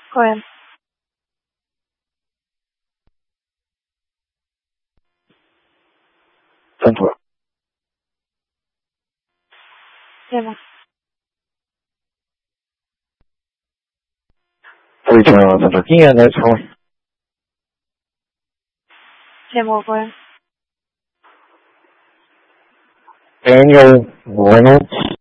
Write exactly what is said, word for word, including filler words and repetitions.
거예요. 전투. 제목. 对这个这个经验来说， 제목을. 没有我能